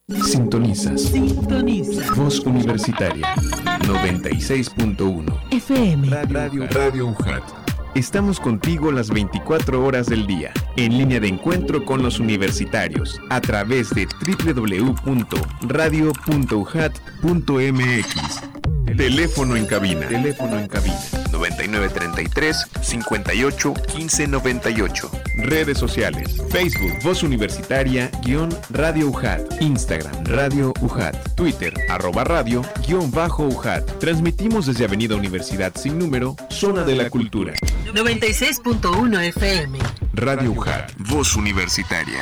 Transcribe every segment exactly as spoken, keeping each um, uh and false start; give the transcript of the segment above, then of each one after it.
Sintonizas. Sintoniza. Voz Universitaria noventa y seis punto uno F M. Radio, Radio U J A T. Estamos contigo las veinticuatro horas del día, en línea de encuentro con los universitarios, a través de doble u doble u doble u punto radio punto u j a t punto m x. Teléfono en cabina. Teléfono en cabina. noventa y nueve treinta y tres, cincuenta y ocho, quince noventa y ocho. Redes sociales. Facebook, Voz Universitaria, guión Radio U J A T. Instagram, Radio U J A T. Twitter, arroba radio, guión bajo U J A T. Transmitimos desde Avenida Universidad Sin Número, Zona de la Cultura. noventa y seis punto uno F M. Radio U J A T. Voz Universitaria.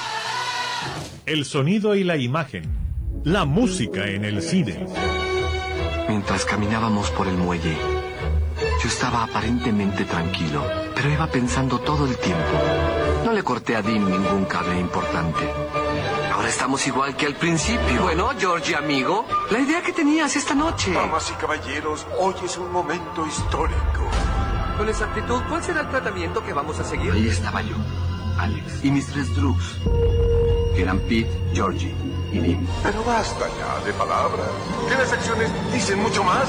El sonido y la imagen. La música en el cine. Mientras caminábamos por el muelle, yo estaba aparentemente tranquilo, pero iba pensando todo el tiempo. No le corté a Dean ningún cable importante. Ahora estamos igual que al principio. Bueno, Georgie, amigo, la idea que tenías esta noche. Damas y caballeros, hoy es un momento histórico. Con exactitud, ¿cuál será el tratamiento que vamos a seguir? Ahí estaba yo, Alex, y mis tres Droogs, que eran Pete, Georgie y Dean. Pero basta ya de palabras, que las acciones dicen mucho más.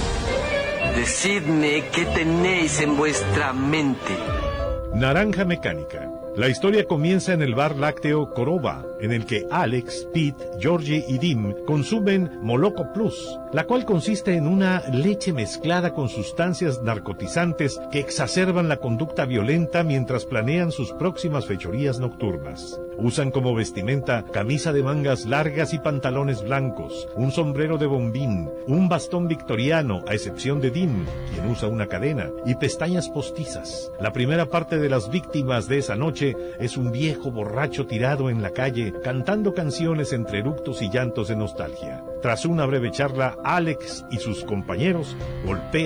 Decidme qué tenéis en vuestra mente. Naranja Mecánica. La historia comienza en el bar lácteo Coroba, en el que Alex, Pete, Georgie y Dim consumen Moloco Plus, la cual consiste en una leche mezclada con sustancias narcotizantes que exacerban la conducta violenta mientras planean sus próximas fechorías nocturnas. Usan como vestimenta camisa de mangas largas y pantalones blancos, un sombrero de bombín, un bastón victoriano, a excepción de Dim, quien usa una cadena, y pestañas postizas. La primera parte de las víctimas de esa noche es un viejo borracho tirado en la calle, cantando canciones entre eructos y llantos de nostalgia. Tras una breve charla, Alex y sus compañeros golpean